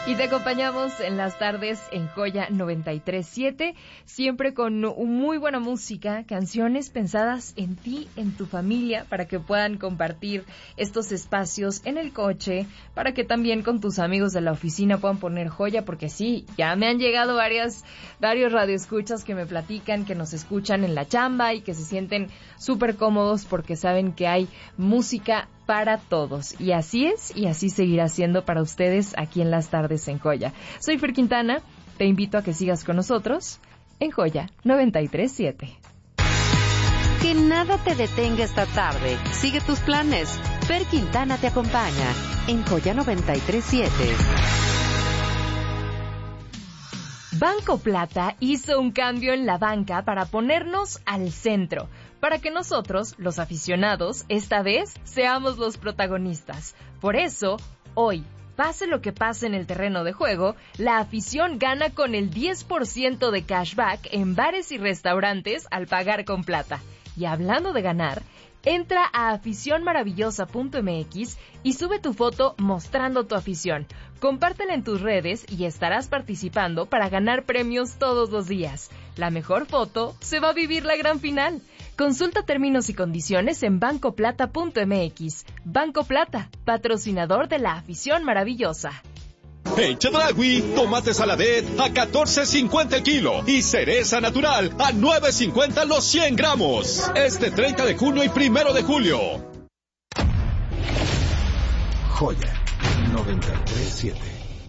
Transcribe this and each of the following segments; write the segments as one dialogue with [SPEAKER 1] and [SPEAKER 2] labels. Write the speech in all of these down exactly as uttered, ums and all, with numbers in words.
[SPEAKER 1] Y te acompañamos en las tardes en Joya noventa y tres siete, siempre con muy buena música, canciones pensadas en ti, en tu familia, para que puedan compartir estos espacios en el coche, para que también con tus amigos de la oficina puedan poner Joya, porque sí, ya me han llegado varias, varios radioescuchas que me platican, que nos escuchan en la chamba y que se sienten súper cómodos porque saben que hay música para todos. Y así es, y así seguirá siendo para ustedes aquí en las tardes en Joya. Soy Fer Quintana, te invito a que sigas con nosotros en Joya noventa y tres siete.
[SPEAKER 2] Que nada te detenga esta tarde. Sigue tus planes. Fer Quintana te acompaña en Joya noventa y tres siete.
[SPEAKER 1] Banco Plata hizo un cambio en la banca para ponernos al centro, para que nosotros, los aficionados, esta vez seamos los protagonistas. Por eso, hoy, pase lo que pase en el terreno de juego, la afición gana con el diez por ciento de cashback en bares y restaurantes al pagar con Plata. Y hablando de ganar, entra a afición maravillosa punto m x y sube tu foto mostrando tu afición. Compártela en tus redes y estarás participando para ganar premios todos los días. La mejor foto se va a vivir la gran final. Consulta términos y condiciones en banco plata punto m x. Banco Plata, patrocinador de la afición maravillosa.
[SPEAKER 3] En Chedraui, tomate saladet a catorce cincuenta el kilo y cereza natural a nueve cincuenta los cien gramos. Este treinta de junio y primero de julio.
[SPEAKER 4] Joya noventa y tres siete.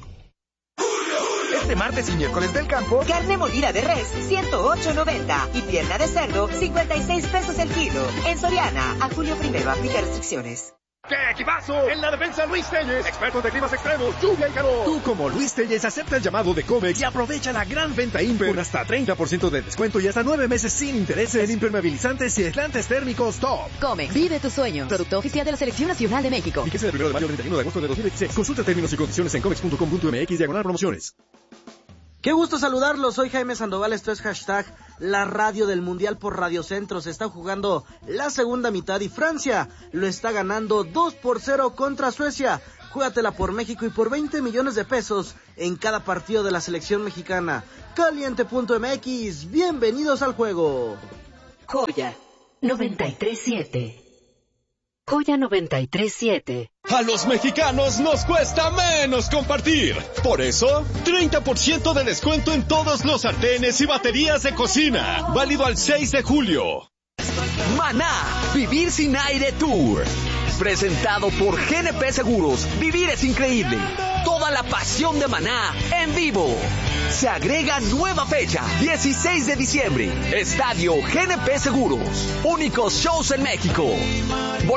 [SPEAKER 5] Este martes y miércoles del campo,
[SPEAKER 6] carne molida de res, ciento ocho noventa y pierna de cerdo, cincuenta y seis pesos el kilo. En Soriana, a julio primero, aplica restricciones.
[SPEAKER 5] ¡Qué equipazo! En la defensa Luis Telles, expertos de climas extremos, lluvia y calor. Tú como Luis Telles acepta el llamado de Comex y aprovecha la gran venta Imper con hasta treinta por ciento de descuento y hasta nueve meses sin intereses en impermeabilizantes y aislantes térmicos top.
[SPEAKER 7] Comex, vive tu sueño. Producto oficial de la Selección Nacional de México.
[SPEAKER 5] Fíjese del primero de mayo al treinta y uno de agosto de dos mil veintiséis. Consulta términos y condiciones en comex punto com punto m x diagonal promociones.
[SPEAKER 8] Qué gusto saludarlos, soy Jaime Sandoval, esto es hashtag la radio del Mundial por Radio Centro. Se está jugando la segunda mitad y Francia lo está ganando dos por cero contra Suecia. Júgatela por México y por veinte millones de pesos en cada partido de la selección mexicana. Caliente punto m x, bienvenidos al juego.
[SPEAKER 2] Joya noventa y tres siete. Joya noventa y tres siete.
[SPEAKER 3] A los mexicanos nos cuesta menos compartir. Por eso, treinta por ciento de descuento en todos los sartenes y baterías de cocina. Válido al seis de julio.
[SPEAKER 9] Maná, Vivir sin Aire Tour. Presentado por G N P Seguros. Vivir es increíble. Toda la pasión de Maná en vivo. Se agrega nueva fecha, dieciséis de diciembre. Estadio G N P Seguros. Únicos shows en México.